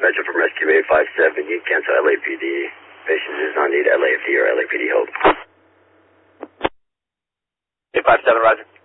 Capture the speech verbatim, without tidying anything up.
Metro from Rescue eight five seven, you cancel L A P D. Patient does not need L A F D or L A P D hold. eight five seven, Roger.